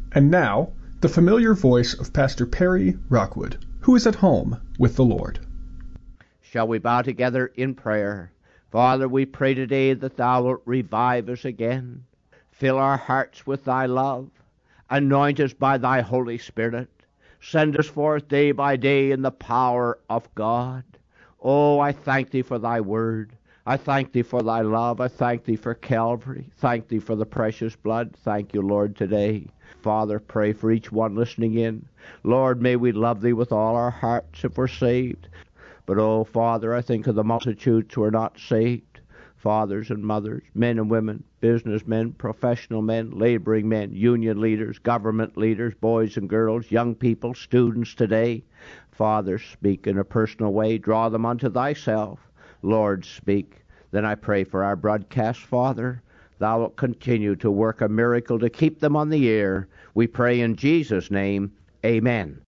And now, the familiar voice of Pastor Perry Rockwood, who is at home with the Lord. Shall we bow together in prayer? Father, we pray today that Thou wilt revive us again. Fill our hearts with Thy love. Anoint us by Thy Holy Spirit. Send us forth day by day in the power of God. Oh, I thank Thee for Thy word. I thank Thee for Thy love. I thank Thee for Calvary. Thank Thee for the precious blood. Thank You, Lord, today. Father, pray for each one listening in. Lord, may we love Thee with all our hearts if we're saved. But, oh, Father, I think of the multitudes who are not saved. Fathers and mothers, men and women, businessmen, professional men, laboring men, union leaders, government leaders, boys and girls, young people, students today. Father, speak in a personal way. Draw them unto Thyself. Lord, speak. Then I pray for our broadcast, Father. Thou wilt continue to work a miracle to keep them on the air. We pray in Jesus' name. Amen.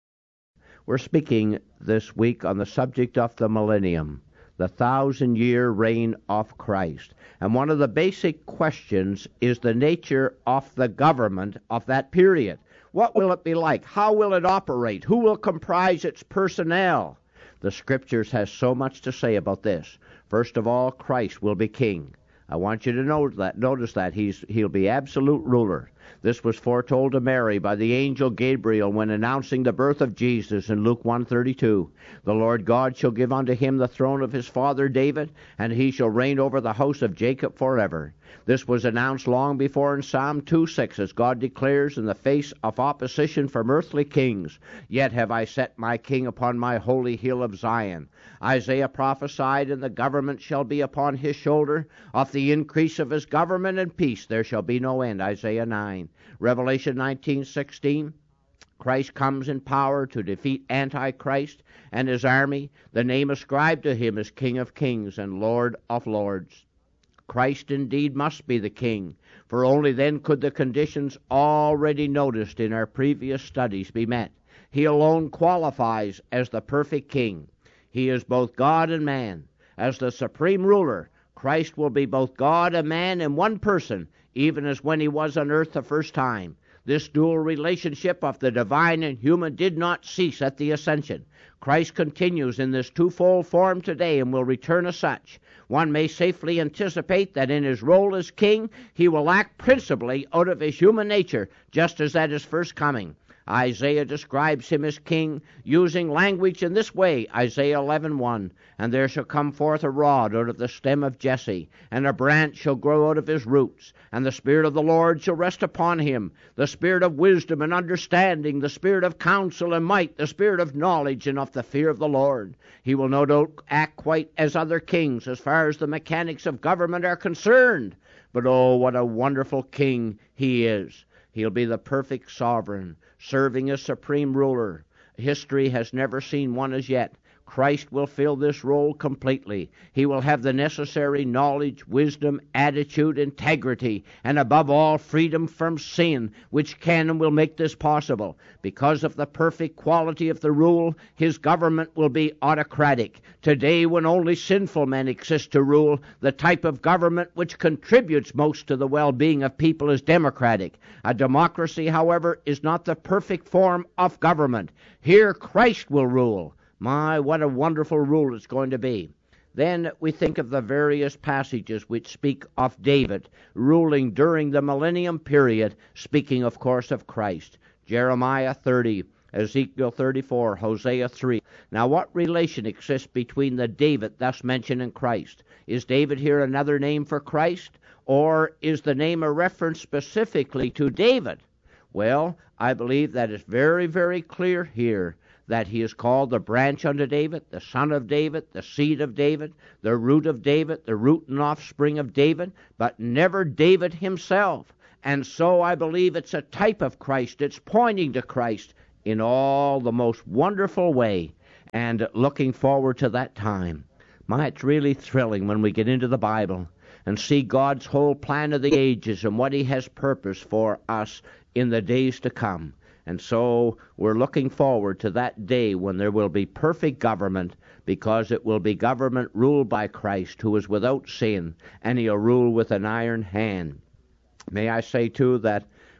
We're speaking this week on the subject of the millennium, the 1,000-year reign of Christ. And one of the basic questions is the nature of the government of that period. What will it be like? How will it operate? Who will comprise its personnel? The Scriptures has so much to say about this. First of all, Christ will be king. I want you to notice that he'll be absolute ruler. This was foretold to Mary by the angel Gabriel when announcing the birth of Jesus in Luke 1:32. The Lord God shall give unto him the throne of his father David, and he shall reign over the house of Jacob forever. This was announced long before in Psalm 2:6, as God declares in the face of opposition from earthly kings, "Yet have I set my king upon my holy hill of Zion." Isaiah prophesied, "And the government shall be upon his shoulder. Of the increase of his government and peace there shall be no end." Isaiah 9. Revelation 19:16. Christ comes in power to defeat Antichrist and his army. The name ascribed to him is King of Kings and Lord of Lords. Christ indeed must be the king, for only then could the conditions already noticed in our previous studies be met. He alone qualifies as the perfect king. He is both God and man. As the supreme ruler, Christ will be both God and man in one person, even as when he was on earth the first time. This dual relationship of the divine and human did not cease at the ascension. Christ continues in this twofold form today and will return as such. One may safely anticipate that in his role as king, he will act principally out of his human nature, just as at his first coming. Isaiah describes him as king, using language in this way, Isaiah 11:1, "And there shall come forth a rod out of the stem of Jesse, and a branch shall grow out of his roots, and the Spirit of the Lord shall rest upon him, the Spirit of wisdom and understanding, the Spirit of counsel and might, the Spirit of knowledge and of the fear of the Lord." He will no doubt act quite as other kings as far as the mechanics of government are concerned. But oh, what a wonderful king he is. He'll be the perfect sovereign, serving as supreme ruler. History has never seen one as yet. Christ will fill this role completely. He will have the necessary knowledge, wisdom, attitude, integrity, and above all, freedom from sin, which can and will make this possible. Because of the perfect quality of the rule, his government will be autocratic. Today, when only sinful men exist to rule, the type of government which contributes most to the well-being of people is democratic. A democracy, however, is not the perfect form of government. Here, Christ will rule. My, what a wonderful rule it's going to be. Then we think of the various passages which speak of David ruling during the millennium period, speaking, of course, of Christ. Jeremiah 30, Ezekiel 34, Hosea 3. Now, what relation exists between the David thus mentioned in Christ? Is David here another name for Christ, or is the name a reference specifically to David? Well, I believe that it's very, very clear here that he is called the branch unto David, the son of David, the seed of David, the root of David, the root and offspring of David, but never David himself. And so I believe it's a type of Christ. It's pointing to Christ in all the most wonderful way, and looking forward to that time. My, it's really thrilling when we get into the Bible and see God's whole plan of the ages and what he has purposed for us in the days to come. And so we're looking forward to that day when there will be perfect government, because it will be government ruled by Christ, who is without sin, and he'll rule with an iron hand. May I say, too, that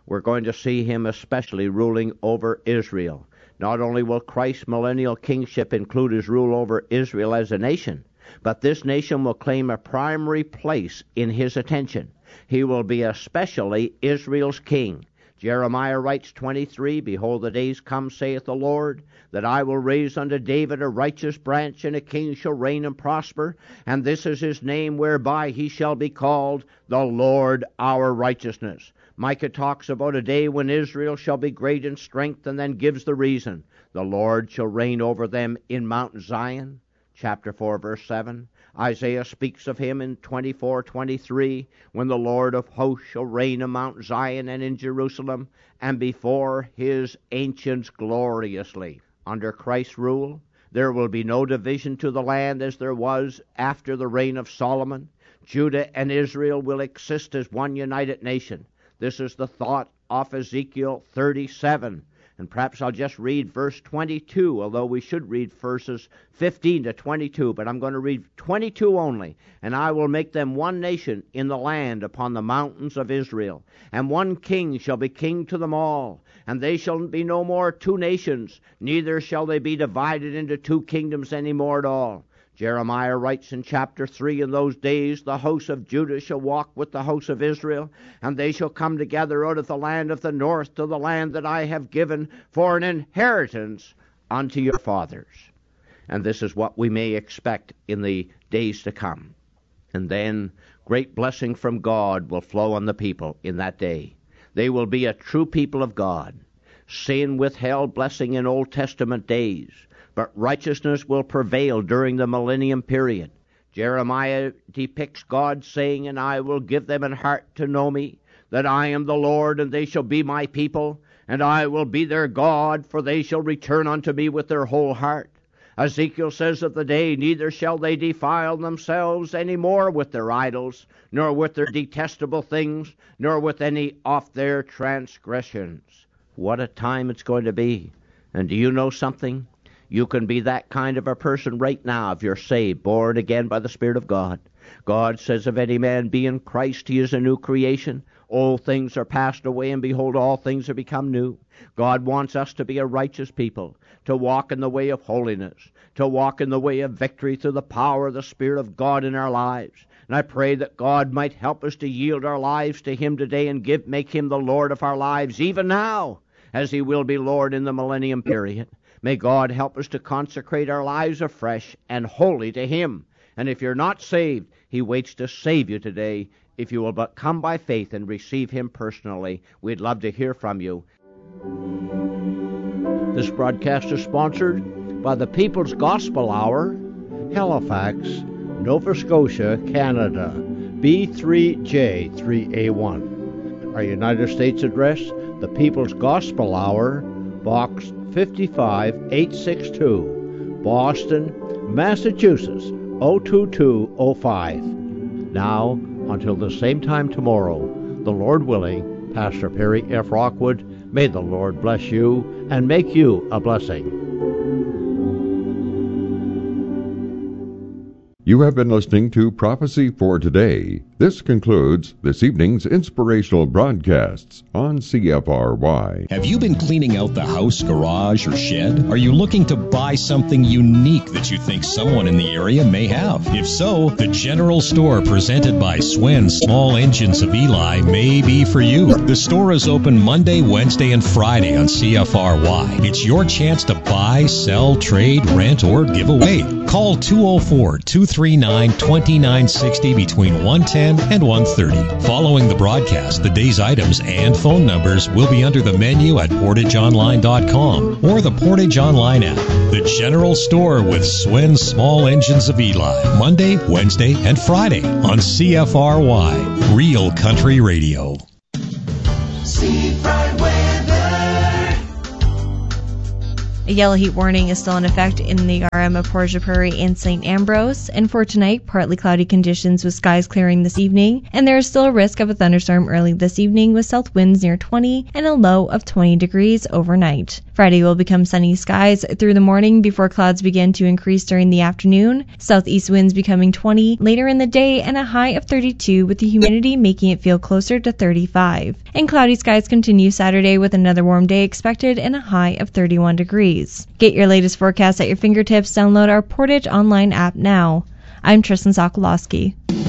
we're going to see him especially ruling over Israel. Not only will Christ's millennial kingship include his rule over Israel as a nation, but this nation will claim a primary place in his attention. He will be especially Israel's king. Jeremiah writes 23, Behold, the days come, saith the Lord, that I will raise unto David a righteous branch, and a king shall reign and prosper. And this is his name, whereby he shall be called the Lord our righteousness. Micah talks about a day when Israel shall be great in strength, and then gives the reason. The Lord shall reign over them in Mount Zion. Chapter 4, verse 7. Isaiah speaks of him in 24:23, when the Lord of hosts shall reign in Mount Zion and in Jerusalem, and before his ancients gloriously. Under Christ's rule, there will be no division to the land as there was after the reign of Solomon. Judah and Israel will exist as one united nation. This is the thought of Ezekiel 37. And perhaps I'll just read verse 22, although we should read verses 15 to 22, but I'm going to read 22 only. And I will make them one nation in the land upon the mountains of Israel, and one king shall be king to them all. And they shall be no more two nations, neither shall they be divided into two kingdoms any more at all. Jeremiah writes in chapter 3, In those days the house of Judah shall walk with the house of Israel, and they shall come together out of the land of the north to the land that I have given for an inheritance unto your fathers. And this is what we may expect in the days to come. And then great blessing from God will flow on the people in that day. They will be a true people of God. Sin withheld blessing in Old Testament days, but righteousness will prevail during the millennium period. Jeremiah depicts God saying, And I will give them an heart to know me, that I am the Lord, and they shall be my people, and I will be their God, for they shall return unto me with their whole heart. Ezekiel says of the day, Neither shall they defile themselves any more with their idols, nor with their detestable things, nor with any of their transgressions. What a time it's going to be. And do you know something? You can be that kind of a person right now if you're saved, born again by the Spirit of God. God says, If any man be in Christ, he is a new creation. Old things are passed away, and behold, all things are become new. God wants us to be a righteous people, to walk in the way of holiness, to walk in the way of victory through the power of the Spirit of God in our lives. And I pray that God might help us to yield our lives to him today and make him the Lord of our lives, even now, as he will be Lord in the millennium period. May God help us to consecrate our lives afresh and wholly to him. And if you're not saved, he waits to save you today, if you will but come by faith and receive him personally. We'd love to hear from you. This broadcast is sponsored by the People's Gospel Hour, Halifax, Nova Scotia, Canada, B3J3A1. Our United States address, the People's Gospel Hour, Box 55862, Boston, Massachusetts, 02205. Now, until the same time tomorrow, the Lord willing, Pastor Perry F. Rockwood, may the Lord bless you and make you a blessing. You have been listening to Prophecy for Today. This concludes this evening's inspirational broadcasts on CFRY. Have you been cleaning out the house, garage, or shed? Are you looking to buy something unique that you think someone in the area may have? If so, the General Store presented by Swen Small Engines of Eli may be for you. The store is open Monday, Wednesday, and Friday on CFRY. It's your chance to buy, sell, trade, rent, or give away. Call 204-239-2960 between 1:10 and 1:30. Following the broadcast, the day's items and phone numbers will be under the menu at PortageOnline.com or the Portage Online app. The General Store with Swen Small Engines of Eli. Monday, Wednesday, and Friday on CFRY. Real Country Radio. Seafront weather. A yellow heat warning is still in effect in the RM of Portage Prairie and St. Ambrose. And for tonight, partly cloudy conditions with skies clearing this evening. And there is still a risk of a thunderstorm early this evening with south winds near 20 and a low of 20 degrees overnight. From Friday will become sunny skies through the morning before clouds begin to increase during the afternoon. Southeast winds becoming 20 later in the day and a high of 32 with the humidity making it feel closer to 35. And cloudy skies continue Saturday with another warm day expected and a high of 31 degrees. Get your latest forecast at your fingertips. Download our Portage online app now. I'm Tristan Sokolowski.